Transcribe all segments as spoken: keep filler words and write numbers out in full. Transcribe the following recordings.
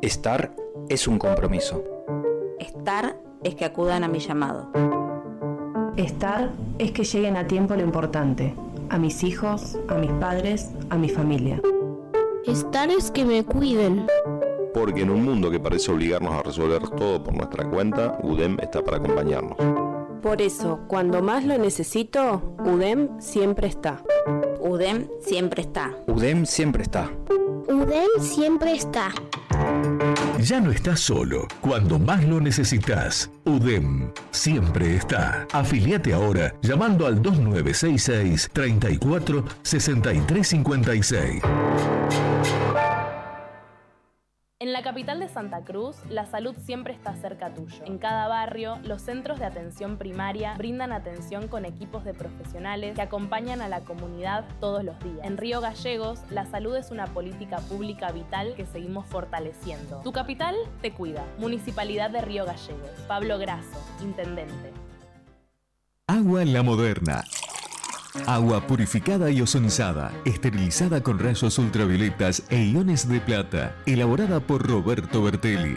Estar es un compromiso. Estar es que acudan a mi llamado. Estar es que lleguen a tiempo lo importante, a mis hijos, a mis padres, a mi familia. Estar es que me cuiden. Porque en un mundo que parece obligarnos a resolver todo por nuestra cuenta, U D E M está para acompañarnos. Por eso, cuando más lo necesito, U D E M siempre está. U D E M siempre está. U D E M siempre está. U D E M siempre está. Ya no estás solo. Cuando más lo necesitas, U D E M siempre está. Afiliate ahora llamando al dos nueve seis seis, treinta y cuatro, sesenta y tres cincuenta y seis. En la capital de Santa Cruz, la salud siempre está cerca tuyo. En cada barrio, los centros de atención primaria brindan atención con equipos de profesionales que acompañan a la comunidad todos los días. En Río Gallegos, la salud es una política pública vital que seguimos fortaleciendo. Tu capital te cuida. Municipalidad de Río Gallegos. Pablo Grasso, Intendente. Agua La Moderna. Agua purificada y ozonizada, esterilizada con rayos ultravioletas e iones de plata, elaborada por Roberto Bertelli.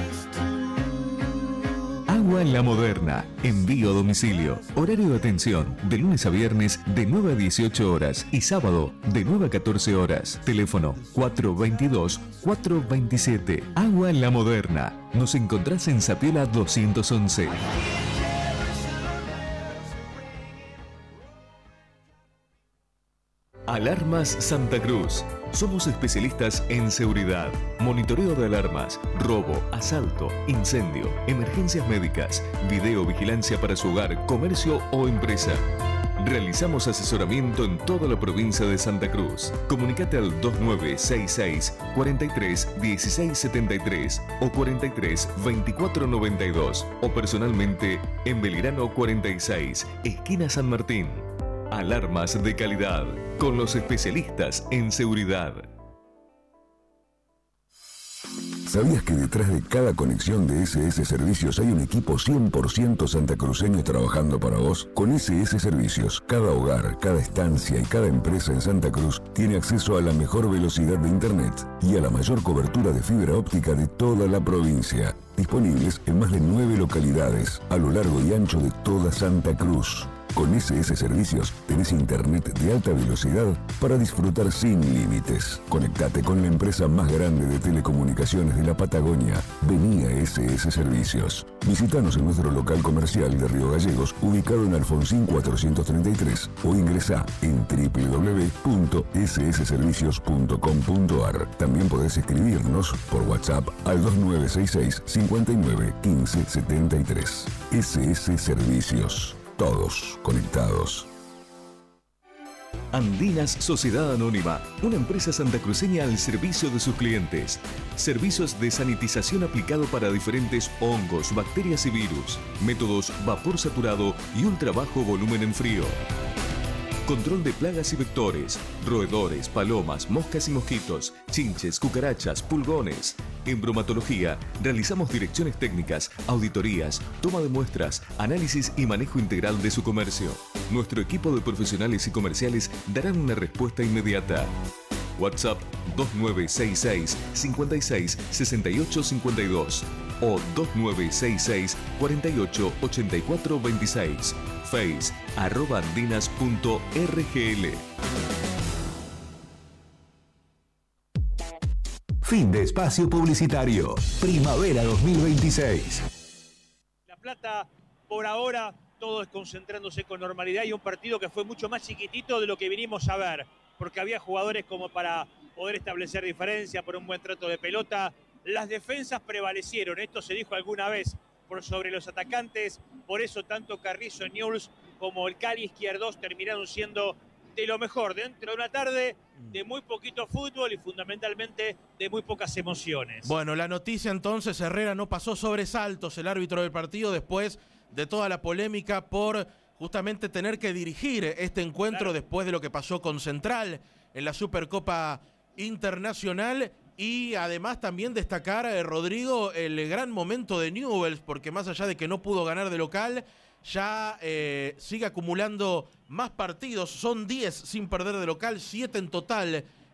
Agua La Moderna, envío a domicilio, horario de atención, de lunes a viernes de nueve a dieciocho horas y sábado de nueve a catorce horas. Teléfono cuatro veintidós, cuatro veintisiete. Agua La Moderna. Nos encontrás en Zapiola doscientos once. Alarmas Santa Cruz. Somos especialistas en seguridad, monitoreo de alarmas, robo, asalto, incendio, emergencias médicas, videovigilancia para su hogar, comercio o empresa. Realizamos asesoramiento en toda la provincia de Santa Cruz. Comunicate al dos nueve seis seis, cuarenta y tres, dieciséis setenta y tres o cuarenta y tres, veinticuatro noventa y dos o personalmente en Belgrano cuarenta y seis, esquina San Martín. Alarmas de calidad, con los especialistas en seguridad. ¿Sabías que detrás de cada conexión de S S Servicios hay un equipo cien por ciento santacruceño trabajando para vos? Con S S Servicios, cada hogar, cada estancia y cada empresa en Santa Cruz tiene acceso a la mejor velocidad de Internet y a la mayor cobertura de fibra óptica de toda la provincia. Disponibles en más de nueve localidades a lo largo y ancho de toda Santa Cruz. Con S S Servicios tenés internet de alta velocidad para disfrutar sin límites. Conectate con la empresa más grande de telecomunicaciones de la Patagonia. Vení a S S Servicios. Visítanos en nuestro local comercial de Río Gallegos, ubicado en Alfonsín cuatrocientos treinta y tres, o ingresá en doble u doble u doble u punto s s servicios punto com punto a r. También podés escribirnos por WhatsApp al dos nueve seis seis, cincuenta y nueve, quince setenta y tres. S S Servicios. Todos conectados. Andinas Sociedad Anónima, una empresa santacruceña al servicio de sus clientes. Servicios de sanitización aplicado para diferentes hongos, bacterias y virus. Métodos vapor saturado y ultra bajo volumen en frío. Control de plagas y vectores, roedores, palomas, moscas y mosquitos, chinches, cucarachas, pulgones. En bromatología, realizamos direcciones técnicas, auditorías, toma de muestras, análisis y manejo integral de su comercio. Nuestro equipo de profesionales y comerciales darán una respuesta inmediata. WhatsApp dos nueve seis seis, cincuenta y seis, sesenta y ocho cincuenta y dos o dos nueve seis seis, cuarenta y ocho, ochenta y cuatro veintiséis. Face arroba andinas punto r g l. Fin de espacio publicitario. Primavera dos mil veintiséis. La Plata, por ahora, todo es concentrándose con normalidad y un partido que fue mucho más chiquitito de lo que vinimos a ver, porque había jugadores como para poder establecer diferencia por un buen trato de pelota. Las defensas prevalecieron, esto se dijo alguna vez, por sobre los atacantes, por eso tanto Carrizo Newell's como el Cali Izquierdos terminaron siendo de lo mejor dentro de una tarde de muy poquito fútbol y fundamentalmente de muy pocas emociones. Bueno, la noticia entonces, Herrera no pasó sobresaltos el árbitro del partido después de toda la polémica por justamente tener que dirigir este encuentro claro. Después de lo que pasó con Central en la Supercopa Internacional. Y además también destacar, eh, Rodrigo, el gran momento de Newell's, porque más allá de que no pudo ganar de local, ya eh, sigue acumulando más partidos. Son diez sin perder de local, siete en total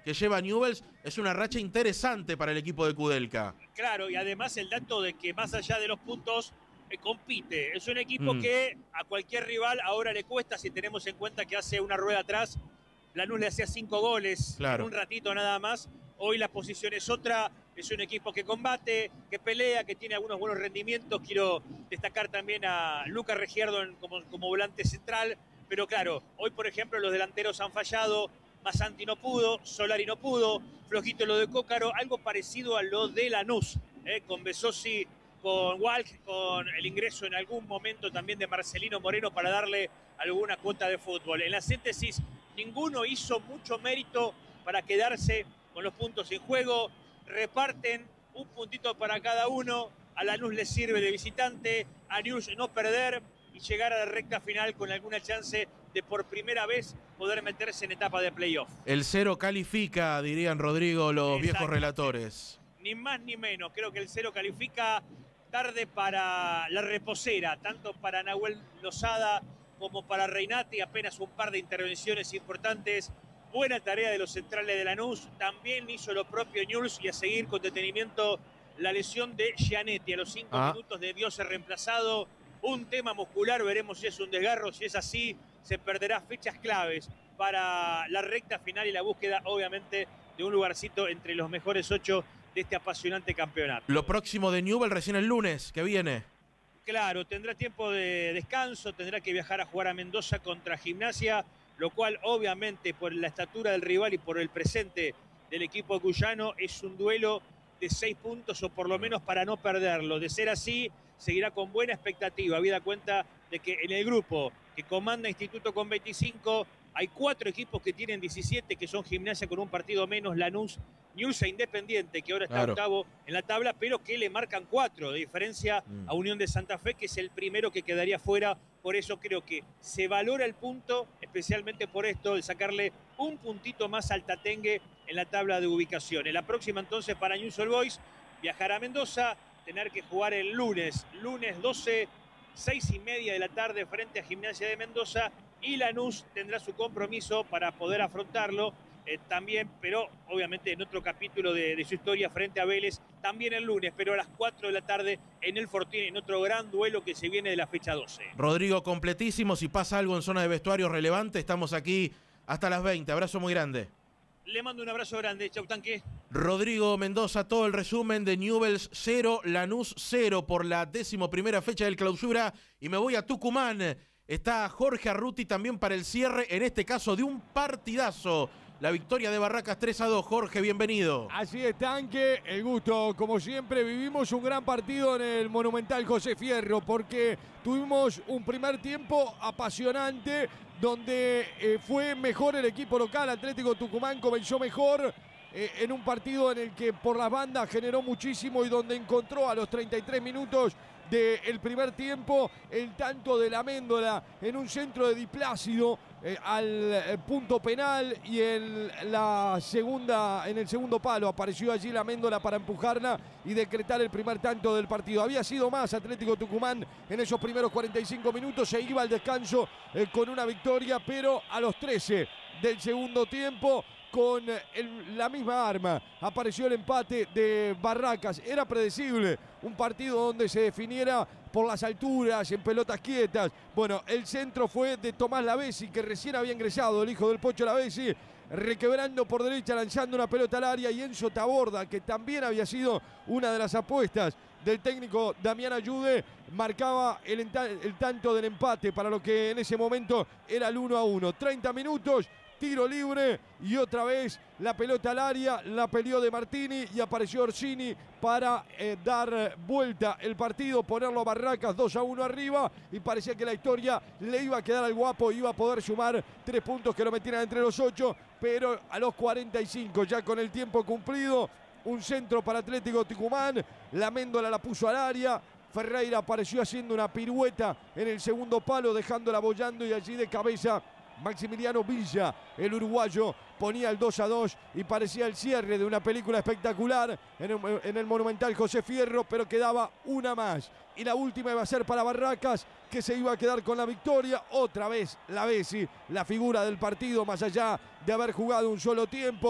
que lleva Newell's es una racha interesante para el equipo de Kudelka. Claro, y además el dato de que más allá de los puntos eh, compite. Es un equipo Mm. que a cualquier rival ahora le cuesta, si tenemos en cuenta que hace una rueda atrás Lanús le hacía cinco goles Claro. en un ratito nada más. Hoy la posición es otra, es un equipo que combate, que pelea, que tiene algunos buenos rendimientos. Quiero destacar también a Lucas Regierdo en- como, como volante central, pero claro, hoy por ejemplo los delanteros han fallado, Massanti no pudo, Solari no pudo, flojito lo de Cócaro, algo parecido a lo de Lanús, eh, con Besosi, con Walk, con el ingreso en algún momento también de Marcelino Moreno para darle alguna cuota de fútbol. En la síntesis, ninguno hizo mucho mérito para quedarse con los puntos en juego, reparten un puntito para cada uno, a Lanús le sirve de visitante, a Newell's no perder y llegar a la recta final con alguna chance de por primera vez poder meterse en etapa de playoff. El cero califica, dirían Rodrigo los viejos Exacto. relatores. Ni más ni menos, creo que el cero califica tarde para la reposera, tanto para Nahuel Lozada como para Reinati, apenas un par de intervenciones importantes. Buena tarea de los centrales de Lanús, también hizo lo propio Newell's y a seguir con detenimiento la lesión de Gianetti. A los cinco Ah. minutos debió ser reemplazado. Un tema muscular, veremos si es un desgarro, si es así, se perderá fechas claves para la recta final y la búsqueda, obviamente, de un lugarcito entre los mejores ocho de este apasionante campeonato. Lo próximo de Newell recién el lunes, que viene. Claro, tendrá tiempo de descanso, tendrá que viajar a jugar a Mendoza contra Gimnasia, lo cual obviamente por la estatura del rival y por el presente del equipo cuyano es un duelo de seis puntos o por lo menos para no perderlo. De ser así, seguirá con buena expectativa, habida cuenta de que en el grupo que comanda Instituto con veinticinco hay cuatro equipos que tienen diecisiete, que son Gimnasia con un partido menos, Lanús, Newell's e Independiente, que ahora está Claro. octavo en la tabla, pero que le marcan cuatro de diferencia Mm. a Unión de Santa Fe, que es el primero que quedaría fuera. Por eso creo que se valora el punto, especialmente por esto, el sacarle un puntito más al Tatengue en la tabla de ubicaciones. La próxima entonces para Newell's Old Boys, viajar a Mendoza, tener que jugar el lunes, lunes doce, seis y media de la tarde frente a Gimnasia de Mendoza, y Lanús tendrá su compromiso para poder afrontarlo eh, también, pero obviamente en otro capítulo de, de su historia frente a Vélez, también el lunes, pero a las cuatro de la tarde en el Fortín, en otro gran duelo que se viene de la fecha doce. Rodrigo, completísimo. Si pasa algo en zona de vestuario relevante, estamos aquí hasta las veinte. Abrazo muy grande. Le mando un abrazo grande, chau tanque. Rodrigo Mendoza, todo el resumen de Newell's cero, Lanús cero por la décimo primera fecha del clausura. Y me voy a Tucumán. Está Jorge Arruti también para el cierre, en este caso de un partidazo. La victoria de Barracas tres a dos. Jorge, bienvenido. Así es, Tanque. El gusto, como siempre, vivimos un gran partido en el Monumental José Fierro porque tuvimos un primer tiempo apasionante donde eh, fue mejor el equipo local. Atlético Tucumán comenzó mejor eh, en un partido en el que por las bandas generó muchísimo y donde encontró a los treinta y tres minutos del primer tiempo el tanto de la Méndola en un centro de Di Plácido eh, al eh, punto penal, y en la segunda, en el segundo palo apareció allí la Méndola para empujarla y decretar el primer tanto del partido. Había sido más Atlético Tucumán en esos primeros cuarenta y cinco minutos, se iba al descanso eh, con una victoria, pero a los trece del segundo tiempo, con el, la misma arma, apareció el empate de Barracas. Era predecible un partido donde se definiera por las alturas, en pelotas quietas. Bueno, el centro fue de Tomás Lavesi, que recién había ingresado, el hijo del Pocho Lavesi, requebrando por derecha, lanzando una pelota al área, y Enzo Taborda, que también había sido una de las apuestas del técnico Damián Ayude, marcaba el, el tanto del empate para lo que en ese momento era el uno a uno. treinta minutos, tiro libre y otra vez la pelota al área, la peleó De Martini y apareció Orsini para eh, dar vuelta el partido, ponerlo a Barracas dos a uno arriba, y parecía que la historia le iba a quedar al Guapo, iba a poder sumar tres puntos que lo metieran entre los ocho, pero a los cuarenta y cinco, ya con el tiempo cumplido, un centro para Atlético Tucumán, la Méndola la puso al área, Ferreira apareció haciendo una pirueta en el segundo palo, dejándola bollando, y allí de cabeza Maximiliano Villa, el uruguayo, ponía el dos a dos y parecía el cierre de una película espectacular en el, en el Monumental José Fierro, pero quedaba una más. Y la última iba a ser para Barracas, que se iba a quedar con la victoria. Otra vez Lavesi, la figura del partido, más allá de haber jugado un solo tiempo.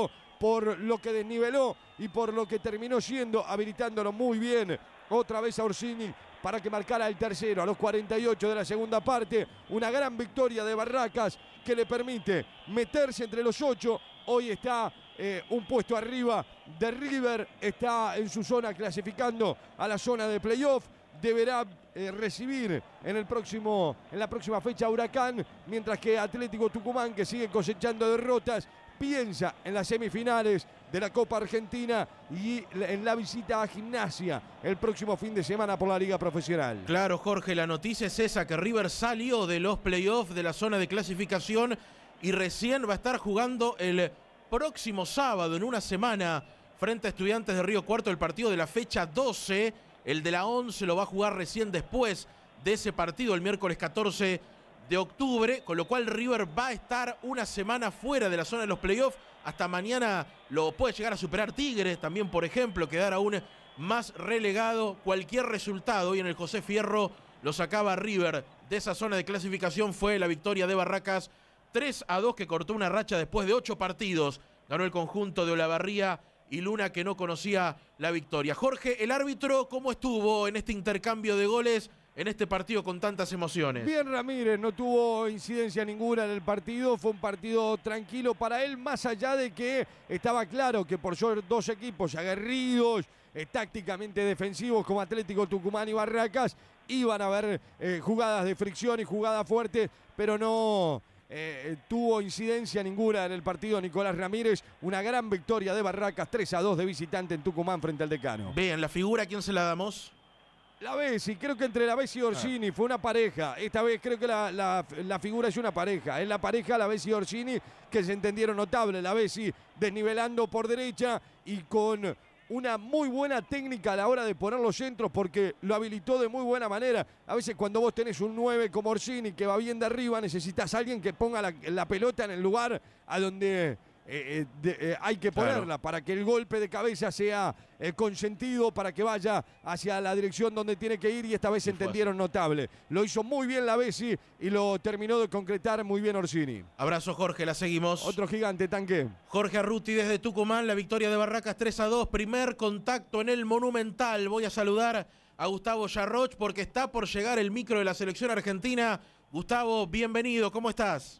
por lo que desniveló y por lo que terminó siendo, habilitándolo muy bien otra vez a Orsini para que marcara el tercero a los cuarenta y ocho de la segunda parte. Una gran victoria de Barracas que le permite meterse entre los ocho. Hoy está eh, un puesto arriba de River, está en su zona clasificando a la zona de playoff. Deberá eh, recibir en, el próximo, en la próxima fecha a Huracán, mientras que Atlético Tucumán, que sigue cosechando derrotas, piensa en las semifinales de la Copa Argentina y en la visita a Gimnasia el próximo fin de semana por la Liga Profesional. Claro, Jorge, la noticia es esa, que River salió de los playoffs de la zona de clasificación y recién va a estar jugando el próximo sábado, en una semana, frente a Estudiantes de Río Cuarto, el partido de la fecha doce. El de la once lo va a jugar recién después de ese partido, el miércoles catorce de octubre, con lo cual River va a estar una semana fuera de la zona de los playoffs. Hasta mañana lo puede llegar a superar Tigres, también, por ejemplo, quedar aún más relegado. Cualquier resultado hoy en el José Fierro lo sacaba River de esa zona de clasificación. Fue la victoria de Barracas tres a dos, que cortó una racha después de ocho partidos. Ganó el conjunto de Olavarría y Luna, que no conocía la victoria. Jorge, el árbitro, ¿cómo estuvo en este intercambio de goles, en este partido con tantas emociones? Bien, Ramírez, no tuvo incidencia ninguna en el partido, fue un partido tranquilo para él, más allá de que estaba claro que por ser dos equipos aguerridos, eh, tácticamente defensivos como Atlético Tucumán y Barracas, iban a haber eh, jugadas de fricción y jugadas fuertes, pero no eh, tuvo incidencia ninguna en el partido Nicolás Ramírez. Una gran victoria de Barracas, tres a dos de visitante en Tucumán frente al Decano. Bien, la figura, ¿a quién se la damos? La Bessi, creo que entre la Bessi y Orsini fue una pareja. Esta vez creo que la, la, la figura es una pareja. Es la pareja, la Bessi y Orsini, que se entendieron notable. La Bessi desnivelando por derecha y con una muy buena técnica a la hora de poner los centros, porque lo habilitó de muy buena manera. A veces cuando vos tenés un nueve como Orsini que va bien de arriba, necesitas a alguien que ponga la, la pelota en el lugar a donde Eh, de, eh, hay que ponerla, claro, para que el golpe de cabeza sea eh, consentido, para que vaya hacia la dirección donde tiene que ir, y esta vez se entendieron notable. Lo hizo muy bien la Bessi y lo terminó de concretar muy bien Orsini. Abrazo, Jorge, la seguimos. Otro gigante, Tanque. Jorge Arruti desde Tucumán, la victoria de Barracas tres a dos, primer contacto en el Monumental. Voy a saludar a Gustavo Yarroch porque está por llegar el micro de la selección argentina. Gustavo, bienvenido, ¿cómo estás?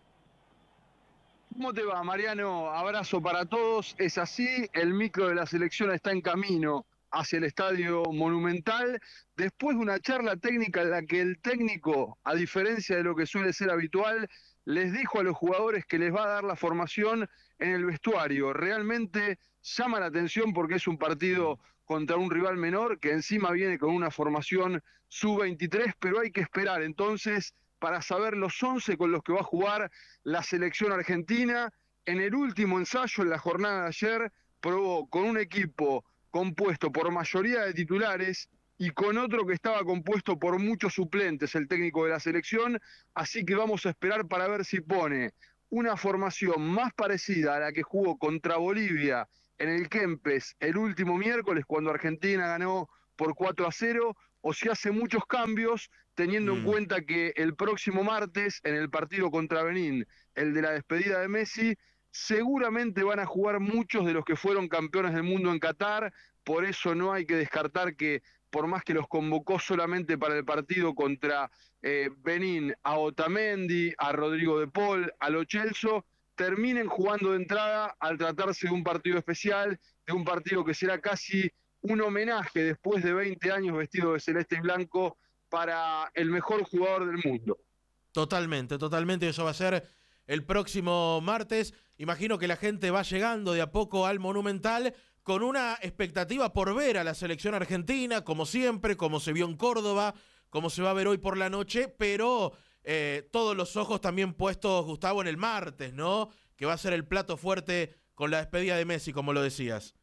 ¿Cómo te va, Mariano? Abrazo para todos. Es así, el micro de la selección está en camino hacia el Estadio Monumental, después de una charla técnica en la que el técnico, a diferencia de lo que suele ser habitual, les dijo a los jugadores que les va a dar la formación en el vestuario. Realmente llama la atención porque es un partido contra un rival menor que encima viene con una formación sub veintitrés, pero hay que esperar entonces para saber los once con los que va a jugar la selección argentina. En el último ensayo, en la jornada de ayer, probó con un equipo compuesto por mayoría de titulares y con otro que estaba compuesto por muchos suplentes, el técnico de la selección, así que vamos a esperar para ver si pone una formación más parecida a la que jugó contra Bolivia en el Kempes el último miércoles, cuando Argentina ganó por cuatro a cero, o si hace muchos cambios, teniendo mm. en cuenta que el próximo martes, en el partido contra Benín, el de la despedida de Messi, seguramente van a jugar muchos de los que fueron campeones del mundo en Qatar. Por eso no hay que descartar que, por más que los convocó solamente para el partido contra eh, Benín, a Otamendi, a Rodrigo de Paul, a Lo Celso, terminen jugando de entrada al tratarse de un partido especial, de un partido que será casi un homenaje después de veinte años vestido de celeste y blanco para el mejor jugador del mundo. Totalmente, totalmente, eso va a ser el próximo martes. Imagino que la gente va llegando de a poco al Monumental con una expectativa por ver a la selección argentina, como siempre, como se vio en Córdoba, como se va a ver hoy por la noche, pero eh, todos los ojos también puestos, Gustavo, en el martes, ¿no? Que va a ser el plato fuerte con la despedida de Messi, como lo decías.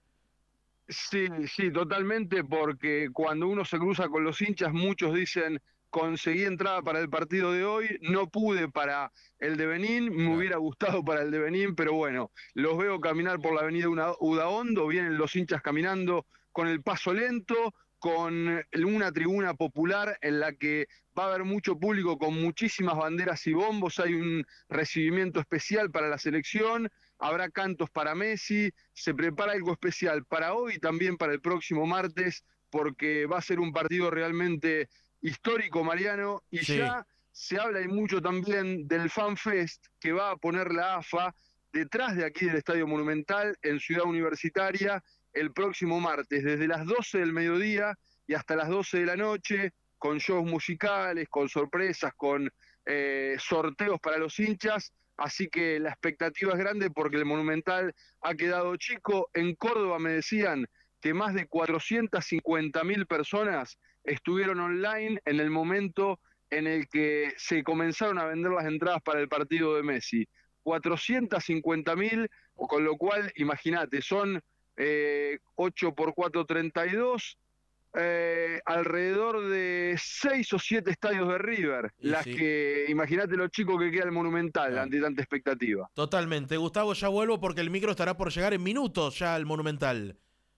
Sí, sí, totalmente, porque cuando uno se cruza con los hinchas, muchos dicen: conseguí entrada para el partido de hoy, no pude para el de Benín, me hubiera gustado para el de Benín, pero bueno, los veo caminar por la avenida Udaondo, vienen los hinchas caminando con el paso lento, con una tribuna popular en la que va a haber mucho público con muchísimas banderas y bombos, hay un recibimiento especial para la selección, habrá cantos para Messi, se prepara algo especial para hoy y también para el próximo martes, porque va a ser un partido realmente histórico, Mariano, y sí. Ya se habla y mucho también del Fan Fest que va a poner la A F A detrás de aquí del Estadio Monumental en Ciudad Universitaria el próximo martes, desde las doce del mediodía y hasta las doce de la noche, con shows musicales, con sorpresas, con eh, sorteos para los hinchas, así que la expectativa es grande porque el Monumental ha quedado chico. En Córdoba me decían que más de cuatrocientas cincuenta mil personas estuvieron online en el momento en el que se comenzaron a vender las entradas para el partido de Messi. cuatrocientas cincuenta mil, con lo cual, imagínate, son eh, ocho por cuatro, treinta y dos, eh, alrededor de seis o siete estadios de River, y las sí. que, imagínate lo chico que queda el Monumental ah. ante tanta expectativa. Totalmente. Gustavo, ya vuelvo porque el micro estará por llegar en minutos ya al Monumental.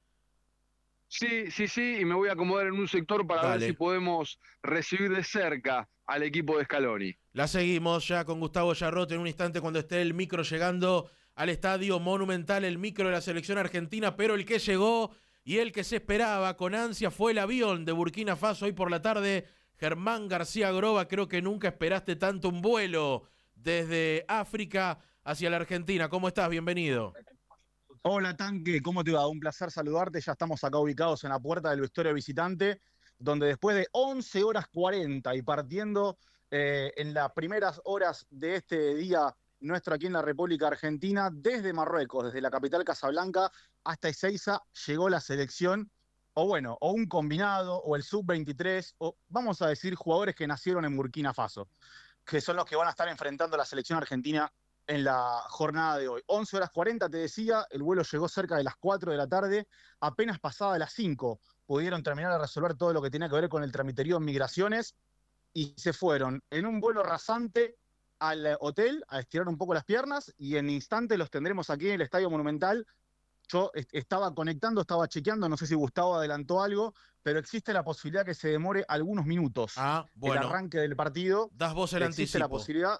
Sí, sí, sí, y me voy a acomodar en un sector para Dale. ver si podemos recibir de cerca al equipo de Scaloni. La seguimos ya con Gustavo Yarrot en un instante cuando esté el micro llegando al Estadio Monumental, el micro de la selección argentina, pero el que llegó y el que se esperaba con ansia fue el avión de Burkina Faso hoy por la tarde. Germán García Groba, creo que nunca esperaste tanto un vuelo desde África hacia la Argentina. ¿Cómo estás? Bienvenido. Hola Tanque, ¿cómo te va? Un placer saludarte. Ya estamos acá ubicados en la puerta del vestuario visitante, donde después de once horas cuarenta y partiendo eh, en las primeras horas de este día nuestro aquí en la República Argentina, desde Marruecos, desde la capital Casablanca hasta Ezeiza, llegó la selección, o bueno, o un combinado, o el sub veintitrés, o vamos a decir jugadores que nacieron en Burkina Faso, que son los que van a estar enfrentando a la selección argentina en la jornada de hoy. once horas cuarenta, te decía, el vuelo llegó cerca de las cuatro de la tarde, apenas pasada las cinco pudieron terminar de resolver todo lo que tenía que ver con el tramiterío en migraciones y se fueron en un vuelo rasante al hotel a estirar un poco las piernas y en instante los tendremos aquí en el Estadio Monumental. Yo est- estaba conectando, estaba chequeando, no sé si Gustavo adelantó algo, pero existe la posibilidad que se demore algunos minutos ah, bueno. el arranque del partido. Das vos el existe anticipo. la posibilidad,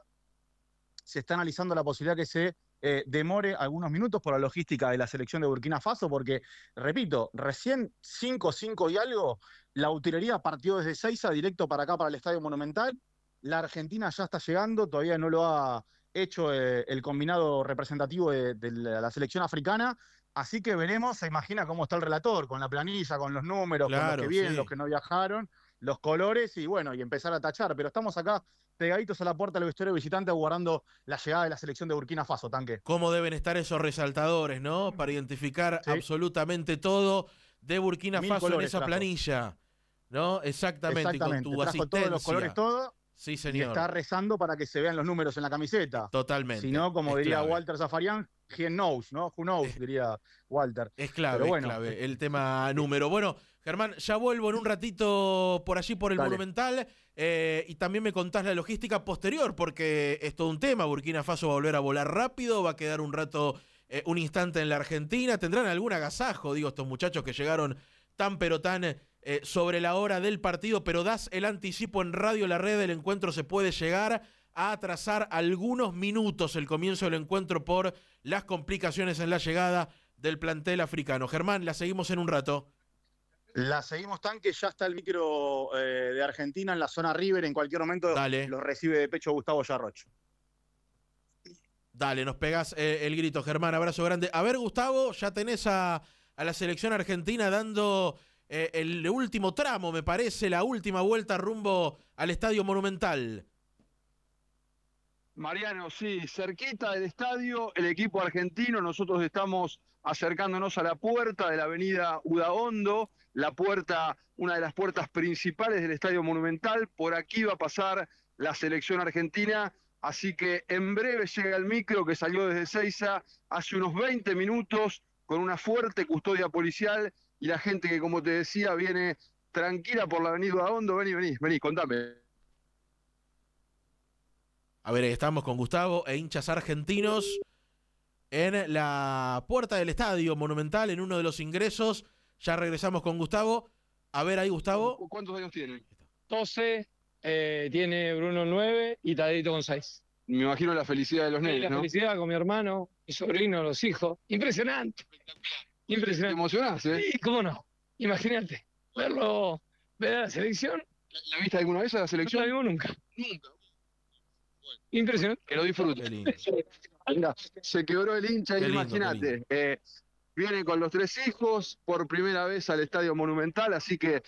se está analizando la posibilidad que se eh, demore algunos minutos por la logística de la selección de Burkina Faso, porque, repito, recién cinco, cinco y algo, la utilería partió desde Ezeiza directo para acá, para el Estadio Monumental. La Argentina ya está llegando, todavía no lo ha hecho eh, el combinado representativo de, de la selección africana, así que veremos, se imagina cómo está el relator, con la planilla, con los números, claro, con los que vienen, sí. los que no viajaron, los colores y bueno, y empezar a tachar, pero estamos acá pegaditos a la puerta del vestuario visitante aguardando la llegada de la selección de Burkina Faso, Tanque. ¿Cómo deben estar esos resaltadores, no? Para identificar sí. absolutamente todo de Burkina Mil Faso en esa trajo. planilla, ¿no? Exactamente, Exactamente. con tu trajo asistencia. Todos los colores, todo. Sí, señor. Y está rezando para que se vean los números en la camiseta. Totalmente. Si no, como es diría clave. Walter Zafarian, he knows, ¿no? Who knows, diría Walter. Es clave, Pero bueno, es clave el tema número. Bueno, Germán, ya vuelvo en un ratito por allí, por el Dale. Monumental, eh, y también me contás la logística posterior, porque es todo un tema. Burkina Faso va a volver a volar rápido, va a quedar un rato, eh, un instante en la Argentina. ¿Tendrán algún agasajo, digo, estos muchachos que llegaron tan pero tan eh, sobre la hora del partido? Pero das el anticipo en Radio La Red, el encuentro se puede llegar a atrasar algunos minutos el comienzo del encuentro por las complicaciones en la llegada del plantel africano. Germán, la seguimos en un rato. La seguimos, Tanque, ya está el micro eh, de Argentina en la zona River, en cualquier momento Dale. Lo recibe de pecho Gustavo Yarroch. Dale, nos pegás eh, el grito, Germán, abrazo grande. A ver, Gustavo, ya tenés a, a la selección argentina dando eh, el último tramo, me parece, la última vuelta rumbo al Estadio Monumental. Mariano, sí, cerquita del estadio, el equipo argentino, nosotros estamos acercándonos a la puerta de la avenida Udaondo, la puerta, una de las puertas principales del Estadio Monumental. Por aquí va a pasar la selección argentina, así que en breve llega el micro que salió desde Ezeiza hace unos veinte minutos con una fuerte custodia policial y la gente que, como te decía, viene tranquila por la avenida Udaondo. Vení, vení, vení, contame. A ver, estamos con Gustavo e hinchas argentinos en la puerta del Estadio Monumental, en uno de los ingresos. Ya regresamos con Gustavo. A ver ahí, Gustavo. ¿Cuántos años tiene? doce, eh, tiene Bruno nueve y Tadito con seis. me imagino la felicidad de los Sí, nenes, la ¿no? felicidad con mi hermano, mi sobrino, los hijos. Impresionante. Impresionante. ¿Te emocionás, eh? Sí, cómo no. Imagínate, verlo, ver a la selección. ¿La viste alguna vez a la selección? No la vimos nunca. Nunca. Impresionante. Que lo disfrutes. Mira, se quebró el hincha, Qué lindo, imagínate. Eh, viene con los tres hijos por primera vez al Estadio Monumental, así que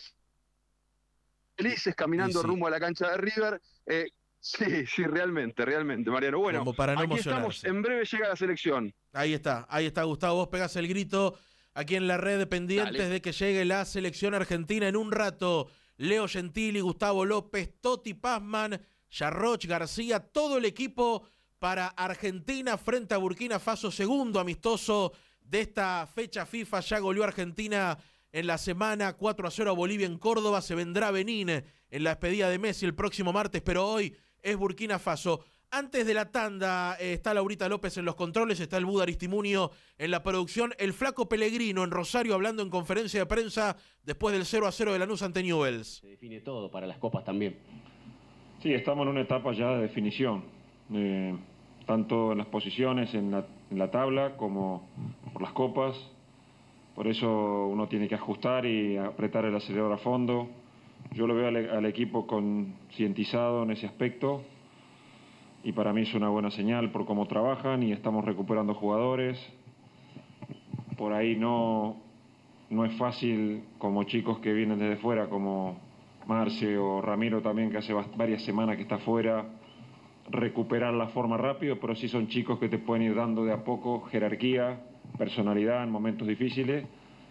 felices caminando Y sí. rumbo a la cancha de River. Eh, sí, sí, realmente, realmente, Mariano. Bueno, Como para no aquí estamos, emocionarse. en breve llega la selección. Ahí está, ahí está Gustavo, vos pegás el grito aquí en la red, pendientes Dale. de que llegue la selección argentina en un rato. Leo Gentili, Gustavo López, Toti Pazman, Yarroch, García, todo el equipo para Argentina frente a Burkina Faso, segundo amistoso de esta fecha FIFA. Ya goleó Argentina en la semana cuatro a cero a Bolivia en Córdoba, se vendrá Benín en la despedida de Messi el próximo martes, pero hoy es Burkina Faso. Antes de la tanda eh, está Laurita López en los controles, está el Buda Aristimunio en la producción, el Flaco Pellegrino en Rosario hablando en conferencia de prensa después del cero a cero de Lanús ante Newell's. Se define todo para las copas también. Sí, estamos en una etapa ya de definición, eh, tanto en las posiciones en la, en la tabla como por las copas. Por eso uno tiene que ajustar y apretar el acelerador a fondo. Yo lo veo al, al equipo concientizado en ese aspecto y para mí es una buena señal por cómo trabajan y estamos recuperando jugadores. Por ahí no, no es fácil como chicos que vienen desde fuera, como Marce o Ramiro también, que hace varias semanas que está fuera, recuperar la forma rápido, pero sí son chicos que te pueden ir dando de a poco jerarquía, personalidad en momentos difíciles.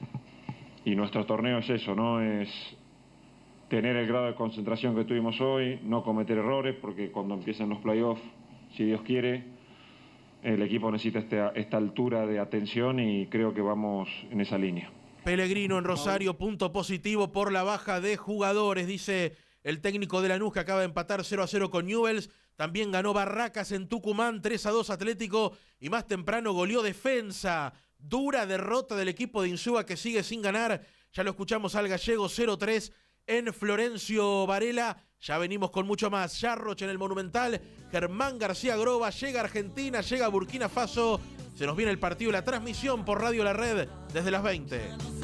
Y nuestro torneo es eso, ¿no? Es tener el grado de concentración que tuvimos hoy, no cometer errores, porque cuando empiezan los playoffs, si Dios quiere, el equipo necesita este, esta altura de atención y creo que vamos en esa línea. Pellegrino en Rosario, punto positivo por la baja de jugadores, dice el técnico de Lanús que acaba de empatar cero a cero con Newell's. También ganó Barracas en Tucumán, tres a dos Atlético, y más temprano goleó Defensa. Dura derrota del equipo de Insúa que sigue sin ganar. Ya lo escuchamos al gallego, cero tres en Florencio Varela. Ya venimos con mucho más. Yarroch en el Monumental, Germán García Groba, llega Argentina, llega Burkina Faso. Se nos viene el partido y la transmisión por Radio La Red desde las veinte.